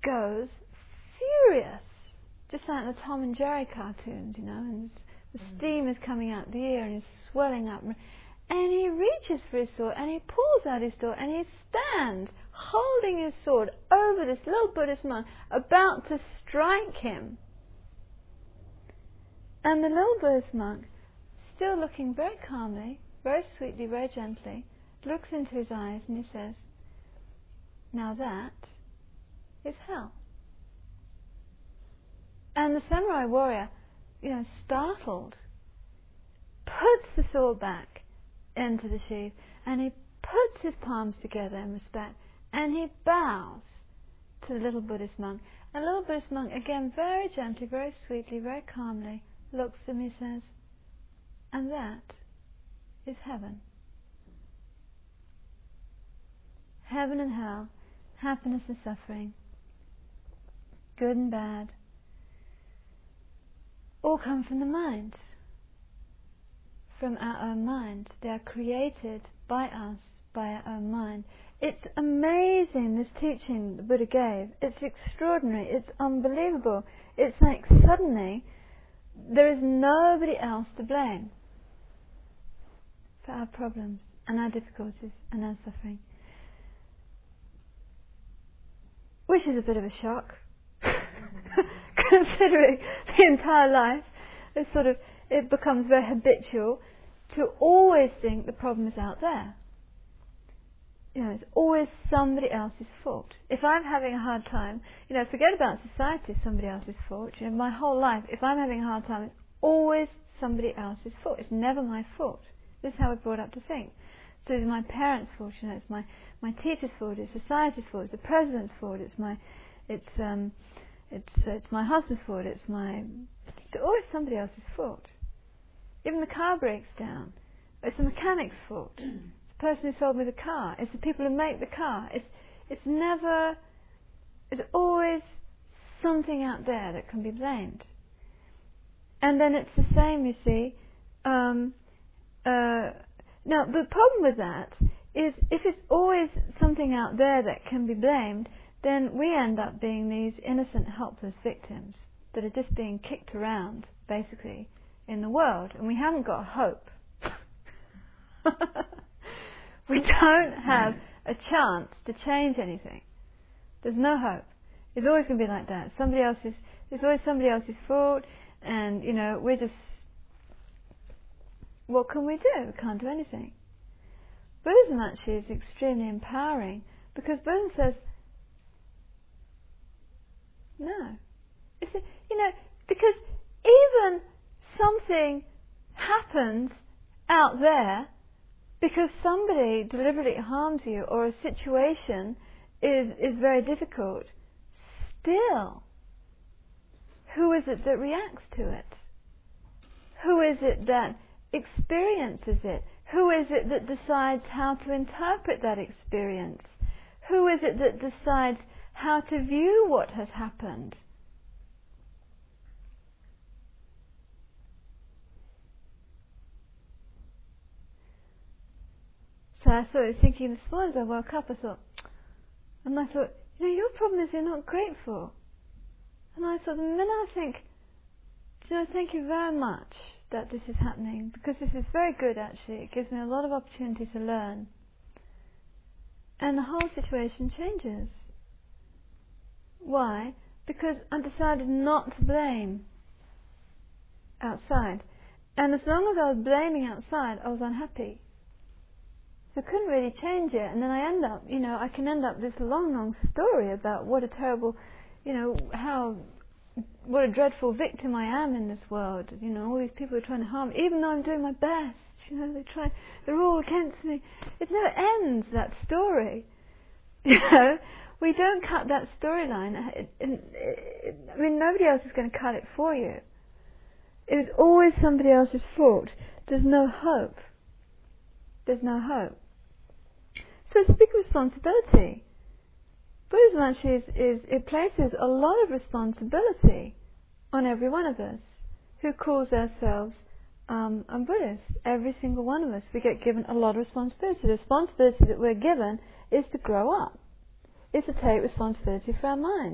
goes furious, just like the Tom and Jerry cartoons, and the steam is coming out the ear and he's swelling up, and he reaches for his sword and he pulls out his sword and he stands holding his sword over this little Buddhist monk about to strike him. And the little Buddhist monk, still looking very calmly, very sweetly, very gently, looks into his eyes and he says, "Now that is hell." And the samurai warrior, startled, puts the sword back into the sheath and he puts his palms together in respect and he bows to the little Buddhist monk. And the little Buddhist monk, again, very gently, very sweetly, very calmly, looks at him and says, "And that is heaven." Heaven and hell, happiness and suffering, good and bad, all come from the mind, from our own mind. They are created by us, by our own mind. It's amazing, this teaching the Buddha gave. It's extraordinary. It's unbelievable. It's like suddenly there is nobody else to blame for our problems and our difficulties and our suffering. Which is a bit of a shock, considering the entire life, it becomes very habitual to always think the problem is out there. It's always somebody else's fault. If I'm having a hard time, forget about society, it's somebody else's fault. My whole life, if I'm having a hard time, it's always somebody else's fault. It's never my fault. This is how we're brought up to think. So it's my parents' fault, it's my teacher's fault, it's society's fault, it's the president's fault, it's my husband's fault, it's always somebody else's fault. Even the car breaks down, it's the mechanic's fault. It's the person who sold me the car. It's the people who make the car. It's always something out there that can be blamed. And then it's the same, you see. Now, the problem with that is if it's always something out there that can be blamed, then we end up being these innocent, helpless victims that are just being kicked around, basically, in the world. And we haven't got hope. We don't have a chance to change anything. There's no hope. It's always going to be like that. It's always somebody else's fault, and, we're just... What can we do? We can't do anything. Buddhism actually is extremely empowering, because Buddhism says, no. Because even something happens out there because somebody deliberately harms you, or a situation is very difficult, still, who is it that reacts to it? Who is it that experiences it? Who is it that decides how to interpret that experience? Who is it that decides how to view what has happened? So I was thinking this morning as I woke up, and I thought, your problem is you're not grateful. And I thought, the minute I think, thank you very much that this is happening, because this is very good actually. It gives me a lot of opportunity to learn. And the whole situation changes. Why? Because I decided not to blame outside. And as long as I was blaming outside, I was unhappy. So I couldn't really change it. And then I end up, I can end up this long story about what a terrible, what a dreadful victim I am in this world. All these people are trying to harm me, even though I'm doing my best. They're all against me. It never ends, that story. We don't cut that storyline. Nobody else is going to cut it for you. It is always somebody else's fault. There's no hope. There's no hope. So it's a big responsibility. Buddhism actually it places a lot of responsibility on every one of us who calls ourselves a Buddhist. Every single one of us, we get given a lot of responsibility. The responsibility that we're given is to grow up, is to take responsibility for our mind.